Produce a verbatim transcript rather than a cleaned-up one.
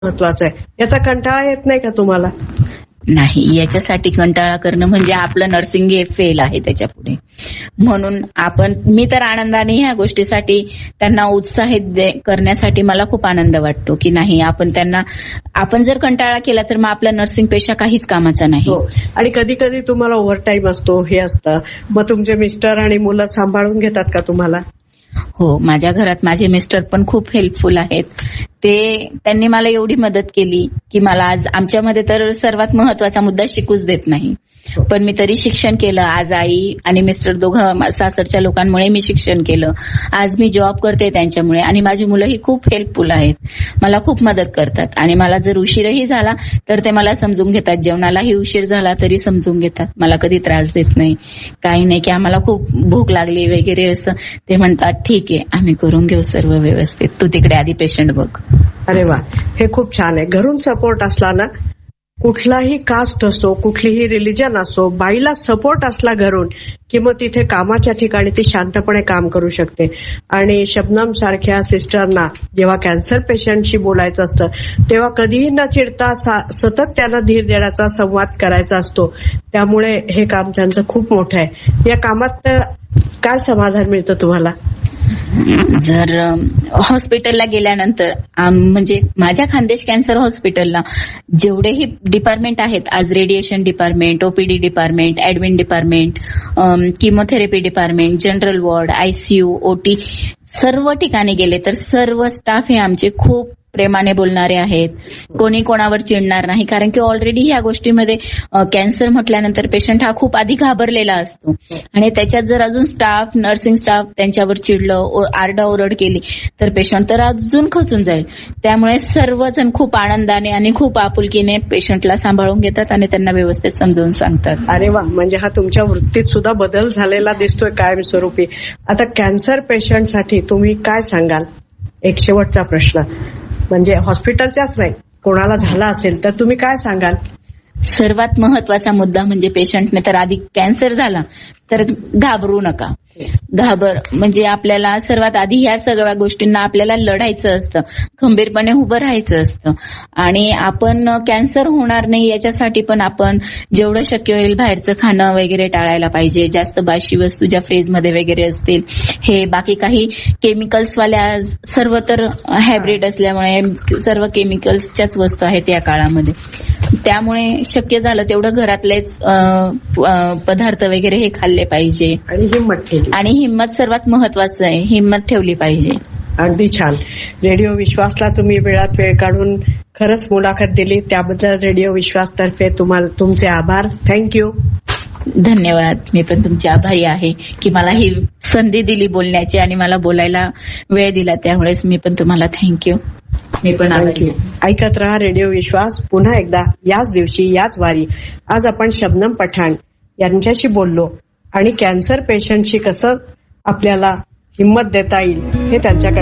महत्वाचं आहे. याचा कंटाळा येत नाही का तुम्हाला? नाही, याच्यासाठी कंटाळा करणं म्हणजे आपलं नर्सिंग हे फेल आहे त्याच्या पुढे. म्हणून आपण मी तर आनंदाने ह्या गोष्टीसाठी त्यांना उत्साहित करण्यासाठी मला खूप आनंद वाटतो की नाही, आपण त्यांना आपण जर कंटाळा केला तर मग आपला नर्सिंग पेशा काहीच कामाचा नाही. आणि कधी कधी तुम्हाला ओव्हरटाईम असतो, हे असतं, मग तुमचे मिस्टर आणि मुलं सांभाळून घेतात का तुम्हाला? हो, माझ्या घरात माझे मिस्टर पण खूप हेल्पफुल आहेत. ते त्यांनी मला एवढी मदत केली की मला आज आमच्यामध्ये तर सर्वात महत्वाचा मुद्दा शिकूच देत नाही, पण मी तरी शिक्षण केलं. आज आई आणि मिस्टर दोघं सासरच्या लोकांमुळे मी शिक्षण केलं. आज मी जॉब करते त्यांच्यामुळे, आणि माझी मुलंही खूप हेल्पफुल आहेत, मला खूप मदत करतात. आणि मला जर उशीरही झाला तर ते मला समजून घेतात. जेवणालाही उशीर झाला तरी समजून घेतात, मला कधी त्रास देत नाही, काही नाही की आम्हाला खूप भूक लागली वगैरे असं. ते म्हणतात ठीक आहे, आम्ही करून घेऊ सर्व व्यवस्थित, तू तिकडे आधी पेशंट बघ. अरे वा, हे खूप छान आहे. घरून सपोर्ट असला ना, कुठलाही कास्ट असो, कुठलीही रिलिजन असो, बाईला सपोर्ट असला घरून की मग तिथे कामाच्या ठिकाणी ती शांतपणे काम करू शकते. आणि शबनम सारख्या सिस्टरना जेव्हा कॅन्सर पेशंटशी बोलायचं असतं तेव्हा कधीही न चिडता सतत त्यांना धीर देण्याचा संवाद करायचा असतो. त्यामुळे हे काम त्यांचं खूप मोठं आहे. या कामात काय समाधान मिळतं तुम्हाला? जर हॉस्पिटलला गेल्यानंतर म्हणजे माझ्या खानदेश कॅन्सर हॉस्पिटलला जेवढेही डिपार्टमेंट आहेत, आज radiation department, OPD department, admin department, chemotherapy department, general ward, ICU, ओटी, सर्व ठिकाणी गेले तर सर्व स्टाफ हे आमचे खूप प्रेमाने बोलणारे आहेत. कोणी कोणावर चिडणार नाही, कारण की ऑलरेडी ह्या गोष्टीमध्ये कॅन्सर म्हटल्यानंतर पेशंट हा खूप आधी घाबरलेला असतो, आणि त्याच्यात जर अजून स्टाफ, नर्सिंग स्टाफ त्यांच्यावर चिडलं, आरडाओरड केली तर पेशंट तर अजून खचून जाईल. त्यामुळे सर्वजण खूप आनंदाने आणि खूप आपुलकीने पेशंटला सांभाळून घेतात आणि त्यांना व्यवस्थित समजावून सांगतात. अरे वा, म्हणजे हा तुमच्या वृत्तीत सुद्धा बदल झालेला दिसतोय कायमस्वरूपी. आता कॅन्सर पेशंटसाठी तुम्ही काय सांगाल? एक शेवटचा प्रश्न, म्हणजे हॉस्पिटलच्याच नाही, कोणाला झाला असेल तर तुम्ही काय सांगाल? सर्वात महत्वाचा मुद्दा म्हणजे पेशंटने तर आधी कॅन्सर झाला तर घाबरू नका. घाबर म्हणजे आपल्याला सर्वात आधी ह्या सगळ्या गोष्टींना आपल्याला लढायचं असतं, खंबीरपणे उभं राहायचं असतं. आणि आपण कॅन्सर होणार नाही याच्यासाठी पण आपण जेवढं शक्य होईल बाहेरचं खाणं वगैरे टाळायला पाहिजे. जास्त बाशी वस्तू ज्या फ्रीजमध्ये वगैरे असतील, हे बाकी काही केमिकल्सवाल्या, सर्व तर हायब्रिड असल्यामुळे सर्व केमिकल्सच्याच वस्तू आहेत या काळामध्ये. त्यामुळे शक्य झालं तेवढं घरातलेच पदार्थ वगैरे हे खाल्ले पाहिजे. आणि हिंमत ठेवली, आणि हिंमत सर्वात महत्वाचं आहे, हिंमत ठेवली पाहिजे. अगदी छान. रेडिओ विश्वासला तुम्ही वेळात वेळ काढून खरंच मुलाखत दिली, त्याबद्दल रेडिओ विश्वास तर्फे तुम्हाला तुमचे आभार. थँक्यू. धन्यवाद. मी पण तुमची आभारी आहे की मला ही संधी दिली बोलण्याची आणि मला बोलायला वेळ दिला, त्यामुळेच मी पण तुम्हाला थँक्यू. मी पण आभारी. ऐकत रहा रेडिओ विश्वास. पुन्हा एकदा याच दिवशी याच वारी. आज आपण शबनम पठाण यांच्याशी बोललो आणि कॅन्सर पेशंटशी कसं आपल्याला हिंमत देता येईल हे त्यांच्याकडे